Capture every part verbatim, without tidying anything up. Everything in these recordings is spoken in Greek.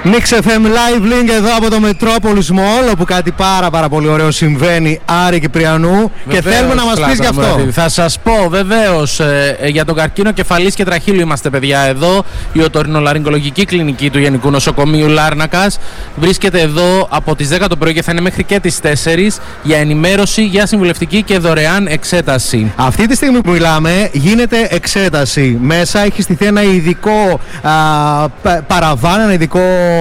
Mix εφ εμ Live Link εδώ από το Metropolis Mall, όπου κάτι πάρα πάρα πολύ ωραίο συμβαίνει, Άρη Κυπριανού, και θέλουμε να μας πεις γι' αυτό. Θα σας πω βεβαίως ε, ε, για τον καρκίνο κεφαλής και τραχύλου είμαστε, παιδιά, εδώ. Η οτορινολαρυγκολογική κλινική του Γενικού Νοσοκομείου Λάρνακας βρίσκεται εδώ από τις δέκα το πρωί και θα είναι μέχρι και τις τέσσερις για ενημέρωση, για συμβουλευτική και δωρεάν εξέταση. Αυτή τη στιγμή που μιλάμε γίνεται εξέταση. Μέσα έχει στηθεί ένα ειδικό α, παραβάν, ένα ειδικό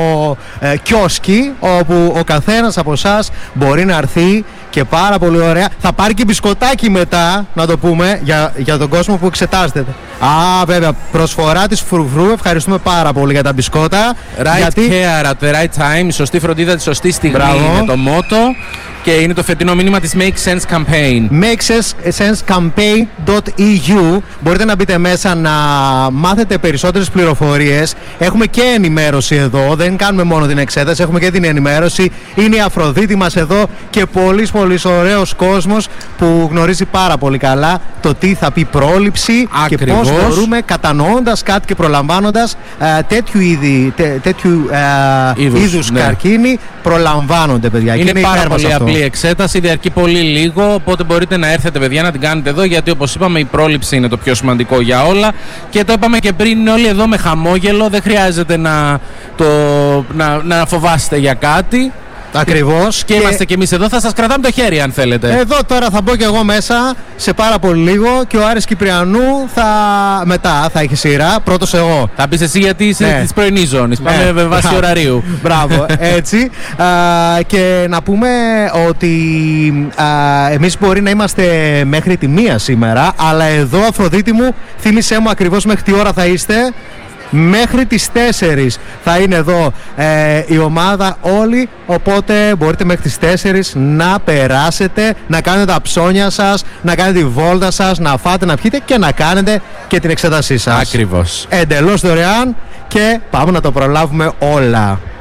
ε, κιόσκι, όπου ο καθένας από εσάς μπορεί να έρθει και πάρα πολύ ωραία. Θα πάρει και μπισκοτάκι μετά, να το πούμε, για, για τον κόσμο που εξετάζεται. Α, βέβαια, προσφορά της Φρουφρού. Ευχαριστούμε πάρα πολύ για τα μπισκότα. Right γιατί... care at the right time. Σωστή φροντίδα τη σωστή στιγμή. Μπράβο. Είναι το μότο. Και είναι το φετινό μήνυμα της Make Sense Campaign. Make Sense Campaign dot e u. Μπορείτε να μπείτε μέσα να μάθετε περισσότερες πληροφορίες. Έχουμε και ενημέρωση εδώ. Δεν κάνουμε μόνο την εξέταση, έχουμε και την ενημέρωση. Είναι η Αφροδίτη μας εδώ και πολύ πολύ ωραίος κόσμος που γνωρίζει πάρα πολύ καλά το τι θα πει πρόληψη. Ακριβώς. Και πώς μπορούμε, κατανοώντας κάτι και προλαμβάνοντας ε, τέτοιου, είδη, τέ, τέτοιου ε, είδους, είδους ναι. καρκίνοι, προλαμβάνονται, παιδιά. Είναι, είναι πάρα πολύ απλή η εξέταση, διαρκεί πολύ λίγο, οπότε μπορείτε να έρθετε, παιδιά, να την κάνετε εδώ, γιατί όπως είπαμε η πρόληψη είναι το πιο σημαντικό για όλα, και το είπαμε και πριν, είναι όλοι εδώ με χαμόγελο, δεν χρειάζεται να, το, να, να φοβάστε για κάτι. Ακριβώς. Και, και είμαστε κι εμείς εδώ, θα σας κρατάμε το χέρι αν θέλετε. Εδώ τώρα θα μπω κι εγώ μέσα σε πάρα πολύ λίγο και ο Άρης Κυπριανού θα μετά θα έχει σειρά. Πρώτος εγώ. Θα πεις εσύ γιατί είσαι ναι. της πρωινής ζώνης. Ναι. Πάμε με βάση ωραρίου. Μπράβο, έτσι. α, και να πούμε ότι α, εμείς μπορεί να είμαστε μέχρι τη μία σήμερα, αλλά εδώ, Αφροδίτη μου, θύμισέ μου ακριβώς μέχρι τι ώρα θα είστε. Μέχρι τις τέσσερις θα είναι εδώ ε, η ομάδα όλη, οπότε μπορείτε μέχρι τις τέσσερις να περάσετε, να κάνετε τα ψώνια σας, να κάνετε τη βόλτα σας, να φάτε, να πιείτε και να κάνετε και την εξέτασή σας. Ακριβώς. Εντελώς δωρεάν και πάμε να το προλάβουμε όλα.